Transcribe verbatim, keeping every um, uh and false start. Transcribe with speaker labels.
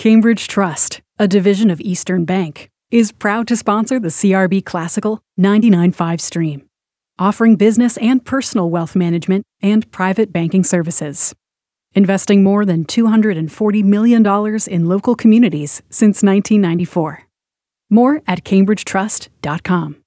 Speaker 1: Cambridge Trust, a division of Eastern Bank, is proud to sponsor the C R B Classical ninety-nine point five stream, offering business and personal wealth management and private banking services. Investing more than two hundred forty million dollars in local communities since nineteen ninety-four. More at cambridge trust dot com.